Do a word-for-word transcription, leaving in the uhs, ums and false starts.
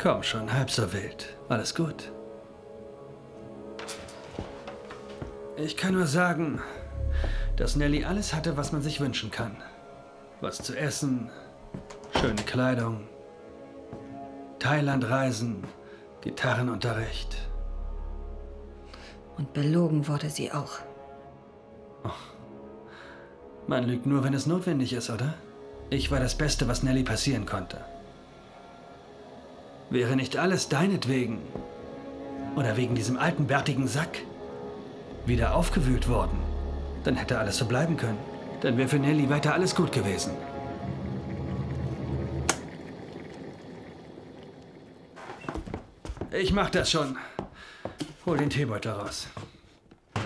Komm schon, halb so wild. Alles gut. Ich kann nur sagen, dass Nelly alles hatte, was man sich wünschen kann. Was zu essen, schöne Kleidung, Thailandreisen, Gitarrenunterricht. Und belogen wurde sie auch. Oh. Man lügt nur, wenn es notwendig ist, oder? Ich war das Beste, was Nelly passieren konnte. Wäre nicht alles deinetwegen oder wegen diesem alten, bärtigen Sack wieder aufgewühlt worden, dann hätte alles so bleiben können. Dann wäre für Nelly weiter alles gut gewesen. Ich mach das schon. Hol den Teebeutel raus.